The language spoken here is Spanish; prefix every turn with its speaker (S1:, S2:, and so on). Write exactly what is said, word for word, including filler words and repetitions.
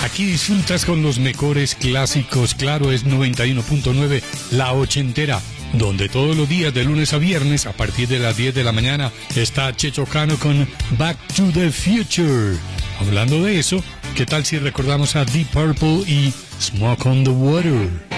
S1: Aquí disfrutas con los mejores clásicos. Claro, es noventa y uno punto nueve, La Ochentera, donde todos los días de lunes a viernes a partir de las diez de la mañana está Checho Cano con Back to the Future. Hablando de eso, ¿qué tal si recordamos a Deep Purple y Smoke on the Water?